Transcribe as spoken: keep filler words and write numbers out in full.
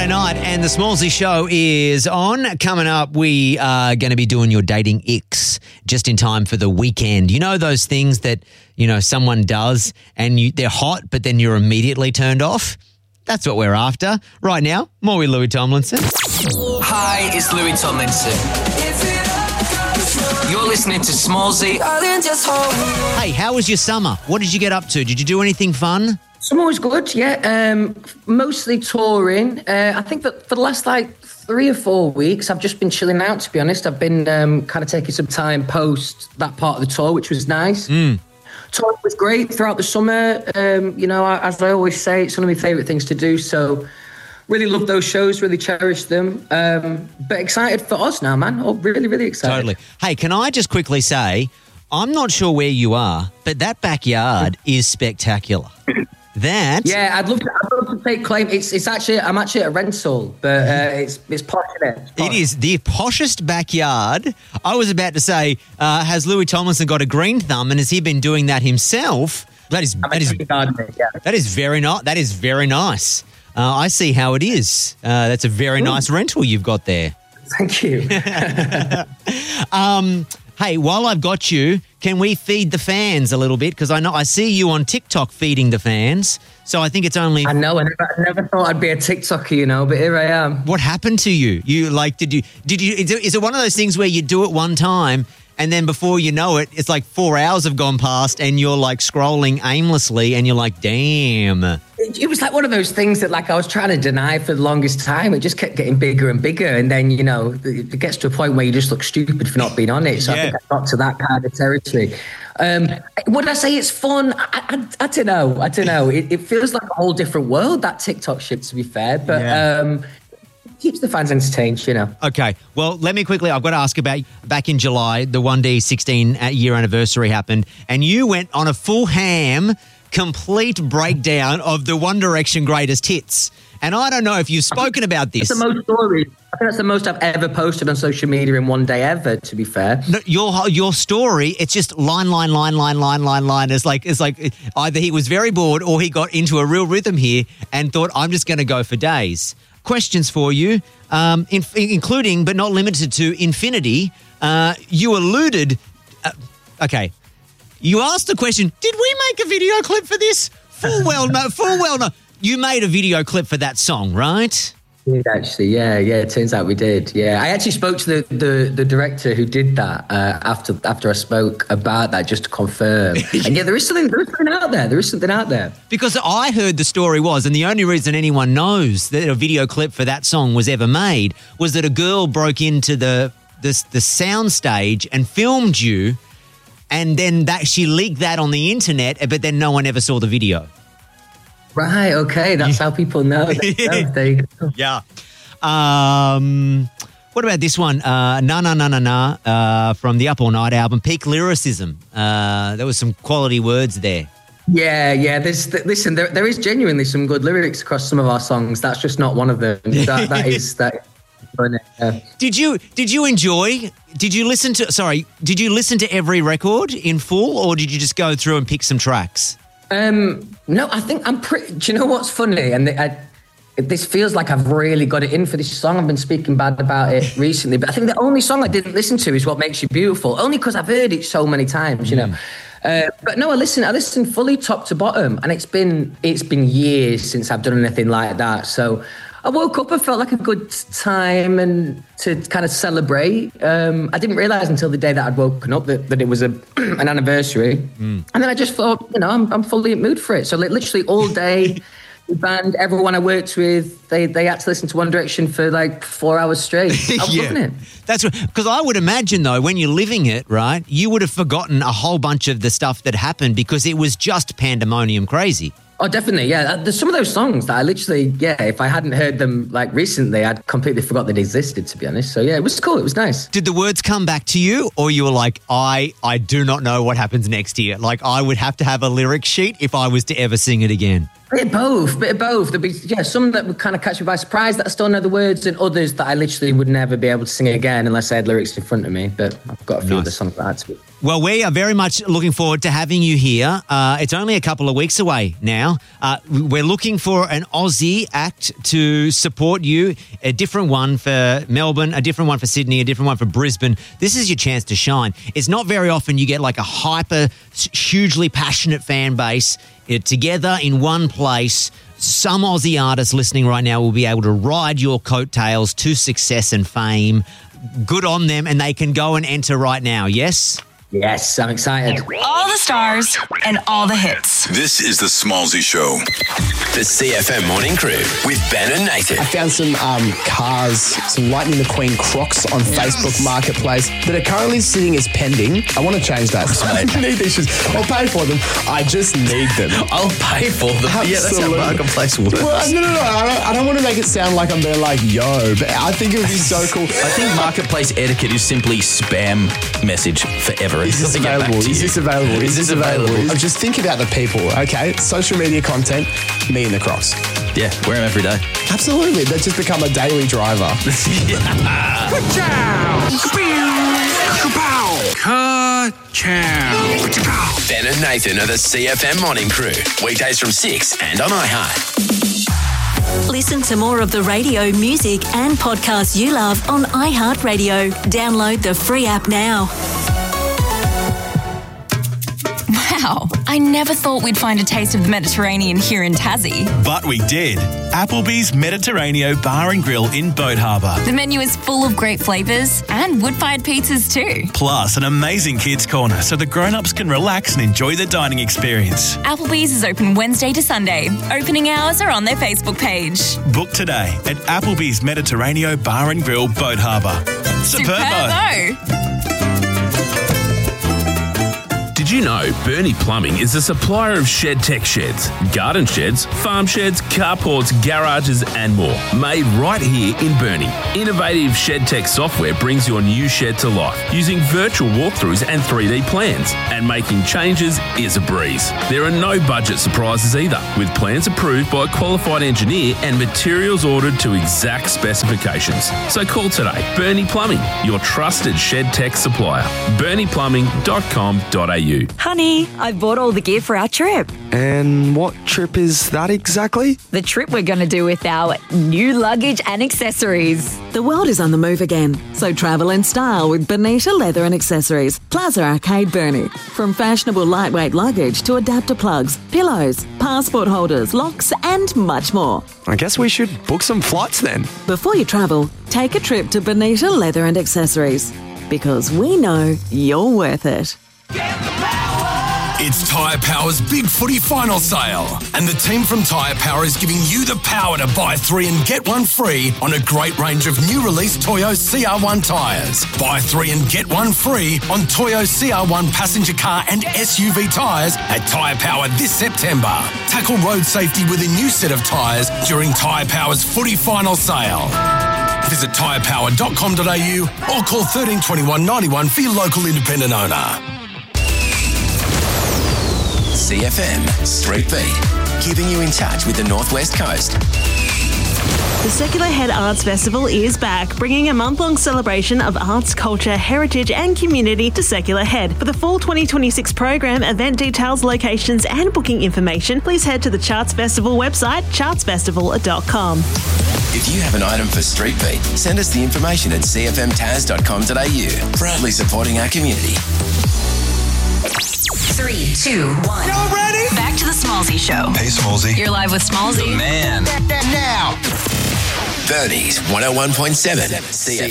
night and the Smallsy Show is on. Coming up, we are going to be doing your dating icks just in time for the weekend. You know those things that, you know, someone does and you, they're hot, but then you're immediately turned off? That's what we're after. Right now, more with Louis Tomlinson. Hi, it's Louis Tomlinson. You're listening to Smallsy. Hey, how was your summer? What did you get up to? Did you do anything fun? Summer was good, yeah. Um, mostly touring. Uh, I think that for the last like three or four weeks, I've just been chilling out, to be honest. I've been um, kind of taking some time post that part of the tour, which was nice. Mm. Tour was great throughout the summer. Um, you know, as I always say, it's one of my favourite things to do. So really love those shows, really cherish them. Um, but excited for us now, man. Oh, really, really excited. Totally. Hey, can I just quickly say, I'm not sure where you are, but that backyard is spectacular. That yeah, I'd love to. I'd love to take claim. It's it's actually I'm actually at a rental, but uh, it's it's posh in it. It's posh. It is the poshest backyard. I was about to say, uh, has Louis Tomlinson got a green thumb, and has he been doing that himself? That is that is gardening, yeah. that is very nice. That is very nice. Uh, I see how it is. Uh, that's a very Ooh. nice rental you've got there. Thank you. um. Hey, while I've got you, can we feed the fans a little bit? Because I know I see you on TikTok feeding the fans. So I think it's only. I know. I never, I never thought I'd be a TikToker, you know, but here I am. What happened to you? You like? Did you? Did you? Is it, is it one of those things where you do it one time and then before you know it, it's like four hours have gone past and you're like scrolling aimlessly and you're like, damn. It, it was like one of those things that like I was trying to deny for the longest time. It just kept getting bigger and bigger. And then, you know, it gets to a point where you just look stupid for not being on it. So yeah. I think I got to that kind of territory. Um, would I say it's fun? I, I, I don't know. I don't know. It, it feels like a whole different world, that TikTok shit, to be fair. But yeah. um, it keeps the fans entertained, you know. Okay. Well, let me quickly, I've got to ask about back in July, the one D sixteen year anniversary happened, and you went on a full ham, complete breakdown of the One Direction greatest hits. And I don't know if you've spoken about this. That's the most stories. I think that's the most I've ever posted on social media in one day ever, to be fair. No, your your story, it's just line, line, line, line, line, line, line. It's like, it's like either he was very bored or he got into a real rhythm here and thought, I'm just going to go for days. Questions for you, um, in, including but not limited to Infinity. Uh, you alluded... Uh, okay. You asked the question, did we make a video clip for this? Full well no, full well no. You made a video clip for that song, right? We did actually, yeah, yeah. It turns out we did, yeah. I actually spoke to the the, the director who did that uh, after after I spoke about that just to confirm. And yeah, there is something there is something out there. There is something out there. Because I heard the story was, and the only reason anyone knows that a video clip for that song was ever made was that a girl broke into the the, the sound stage and filmed you. And then that she leaked that on the internet, but then no one ever saw the video. Right, okay. That's how people know. They know. Yeah. Um, what about this one? Uh, na Na Na Na Na uh, from the Up All Night album, Peak Lyricism. Uh, there was some quality words there. Yeah, yeah. There's listen. There, there is genuinely some good lyrics across some of our songs. That's just not one of them. That, that is that. Yeah. Did you did you enjoy? Did you listen to? Sorry, did you listen to every record in full, or did you just go through and pick some tracks? Um, no, I think I'm pretty. Do you know what's funny? And I, this feels like I've really got it in for this song. I've been speaking bad about it recently, but I think the only song I didn't listen to is "What Makes You Beautiful," only because I've heard it so many times. You mm. know. Uh, but no, I listen. I listen fully top to bottom, and it's been it's been years since I've done anything like that. So. I woke up, I felt like a good time and to kind of celebrate. Um, I didn't realise until the day that I'd woken up that, that it was a an anniversary. Mm. And then I just thought, you know, I'm, I'm fully in the mood for it. So like, literally all day, the band, everyone I worked with, they, they had to listen to One Direction for like four hours straight. I was yeah. loving it. That's because I would imagine, though, when you're living it, right, you would have forgotten a whole bunch of the stuff that happened because it was just pandemonium crazy. Oh, definitely, yeah. There's some of those songs that I literally, yeah, if I hadn't heard them like recently, I'd completely forgot they existed, to be honest. So yeah, it was cool. It was nice. Did the words come back to you, or you were like, I, I do not know what happens next year? Like, I would have to have a lyric sheet if I was to ever sing it again. Bit of both, bit of both. There'd be yeah, some that would kind of catch me by surprise that I still know the words, and others that I literally would never be able to sing again unless I had lyrics in front of me. But I've got a few Nice. of the songs like that too. Well, we are very much looking forward to having you here. Uh, it's only a couple of weeks away now. Uh, we're looking for an Aussie act to support you, a different one for Melbourne, a different one for Sydney, a different one for Brisbane. This is your chance to shine. It's not very often you get like a hyper, hugely passionate fan base uh, together in one place. Some Aussie artists listening right now will be able to ride your coattails to success and fame. Good on them, and they can go and enter right now, yes? Yes, I'm excited. All the stars and all the hits. This is the Smallsy Show. The C F M Morning Crew with Ben and Nathan. I found some um, cars, some Lightning McQueen Crocs on Facebook Marketplace that are currently sitting as pending. I want to change that. I need these shoes. I'll pay for them. I just need them. I'll pay for them. Yeah, that's how Absolutely. Marketplace works. Well, no, no, no. I don't, I don't want to make it sound like I'm there like, yo, but I think it would be so cool. I think marketplace etiquette is simply spam message forever. Is this Until they get back available? to Is you. this available? Is this available? I'm just thinking about the people, okay? Social media content, me and the Crocs. Yeah, wear them every day. Absolutely. They've just become a daily driver. Ben and Nathan are the C F M Morning Crew. Weekdays from six and on iHeart. Listen to more of the radio, music and podcasts you love on iHeartRadio. Download the free app now. Wow, I never thought we'd find a taste of the Mediterranean here in Tassie. But we did. Applebee's Mediterraneo Bar and Grill in Boat Harbour. The menu is full of great flavours and wood-fired pizzas too. Plus an amazing kids corner so the grown-ups can relax and enjoy the dining experience. Applebee's is open Wednesday to Sunday. Opening hours are on their Facebook page. Book today at Applebee's Mediterraneo Bar and Grill, Boat Harbour. Superbo! Superbo! Did you know Bernie Plumbing is a supplier of shed tech sheds, garden sheds, farm sheds, carports, garages and more, made right here in Bernie. Innovative shed tech software brings your new shed to life using virtual walkthroughs and three D plans, and making changes is a breeze. There are no budget surprises either, with plans approved by a qualified engineer and materials ordered to exact specifications. So call today. Bernie Plumbing, your trusted shed tech supplier. bernie plumbing dot com dot a u. Honey, I bought all the gear for our trip. And what trip is that exactly? The trip we're going to do with our new luggage and accessories. The world is on the move again, so travel in style with Bonita Leather and Accessories, Plaza Arcade Burnie. From fashionable lightweight luggage to adapter plugs, pillows, passport holders, locks and much more. I guess we should book some flights then. Before you travel, take a trip to Bonita Leather and Accessories, because we know you're worth it. It's Tyre Power's Big Footy Final Sale. And the team from Tyre Power is giving you the power to buy three and get one free on a great range of new release Toyo C R one tyres. Buy three and get one free on Toyo C R one passenger car and S U V tyres at Tyre Power this September. Tackle road safety with a new set of tyres during Tyre Power's Footy Final Sale. Visit tyre power dot com dot a u or call thirteen twenty-one ninety-one for your local independent owner. C F M Street Beat, keeping you in touch with the Northwest Coast. The Secular Head Arts Festival is back, bringing a month-long celebration of arts, culture, heritage and community to Secular Head. For the fall twenty twenty-six program, event details, locations and booking information, please head to the Charts Festival website, charts festival dot com. If you have an item for Street Beat, send us the information at c f m taz dot com dot a u. Proudly supporting our community. Three, two, one. Y'all ready? Back to the Smallsy Show. Hey, Smallsy. You're live with Smallsy. Man. Now. Bernie's one oh one point seven. C F M.